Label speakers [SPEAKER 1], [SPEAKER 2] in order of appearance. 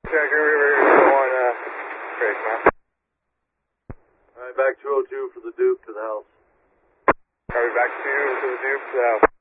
[SPEAKER 1] Jagger River going straight, man.
[SPEAKER 2] Alright, back 202 for the Duke to the house.
[SPEAKER 1] Copy, back to the Duke to the house.